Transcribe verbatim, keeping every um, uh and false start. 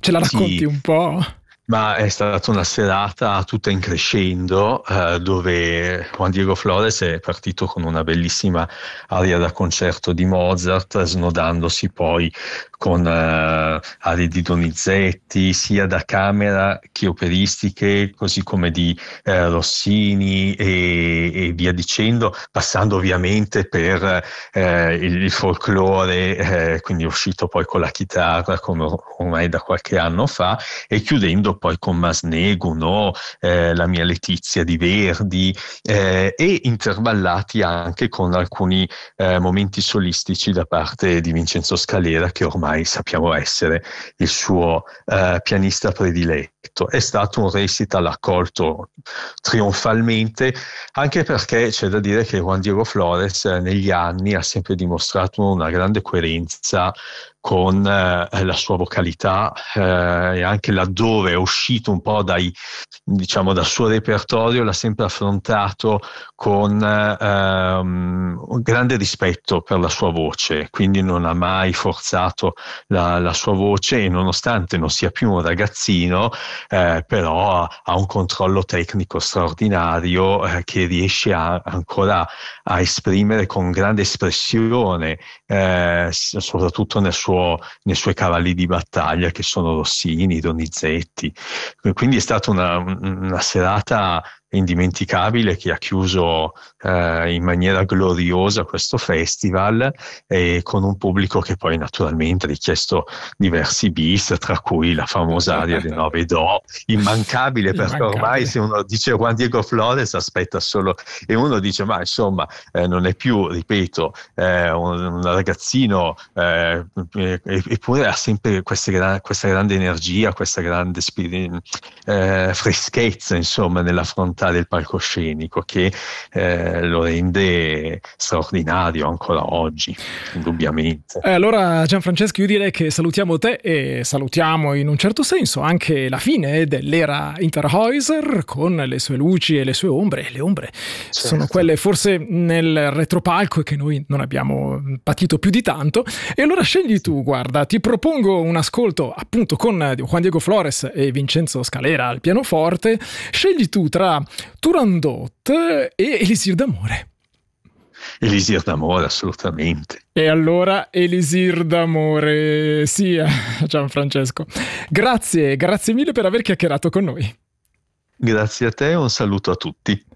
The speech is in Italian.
Ce la racconti Sì. un po'? Ma è stata una serata tutta in crescendo, eh, dove Juan Diego Flores è partito con una bellissima aria da concerto di Mozart, snodandosi poi con eh, arie di Donizetti, sia da camera che operistiche, così come di eh, Rossini e, e via dicendo, passando ovviamente per eh, il, il folklore, eh, quindi è uscito poi con la chitarra, come ormai da qualche anno fa, e chiudendo poi con Masnegu, no? eh, la mia Letizia di Verdi, eh, e intervallati anche con alcuni eh, momenti solistici da parte di Vincenzo Scalera, che ormai sappiamo essere il suo eh, pianista prediletto. È stato un recital accolto trionfalmente, anche perché c'è da dire che Juan Diego Flores eh, negli anni ha sempre dimostrato una grande coerenza con eh, la sua vocalità, eh, e anche laddove è uscito un po' dai, diciamo, dal suo repertorio, l'ha sempre affrontato con eh, um, un grande rispetto per la sua voce, quindi non ha mai forzato la, la sua voce, e nonostante non sia più un ragazzino, eh, però ha, ha un controllo tecnico straordinario, eh, che riesce a, ancora a esprimere con grande espressione, eh, soprattutto nel suo nei suoi cavalli di battaglia, che sono Rossini, Donizetti. Quindi è stata una, una serata indimenticabile, che ha chiuso eh, in maniera gloriosa questo festival, e con un pubblico che poi naturalmente ha richiesto diversi bis, tra cui la famosa aria dei nove do, immancabile, perché ormai se uno dice Juan Diego Flores aspetta solo, e uno dice ma insomma eh, non è più, ripeto, eh, un, un ragazzino, eh, eppure ha sempre queste, questa grande energia, questa grande spiri- eh, freschezza, insomma, nell'affrontare il palcoscenico, che eh, lo rende straordinario ancora oggi, indubbiamente. Eh, allora Gianfrancesco, io direi che salutiamo te e salutiamo in un certo senso anche la fine dell'era Interhäuser, con le sue luci e le sue ombre. Le ombre Certo. sono quelle forse nel retropalco, che noi non abbiamo patito più di tanto. E allora scegli tu, guarda, ti propongo un ascolto appunto con Juan Diego Flores e Vincenzo Scalera al pianoforte. Scegli tu tra Turandot e Elisir d'amore. Elisir d'amore, assolutamente. E allora Elisir d'amore, sì, Gianfrancesco. Grazie, grazie mille per aver chiacchierato con noi. Grazie a te e un saluto a tutti.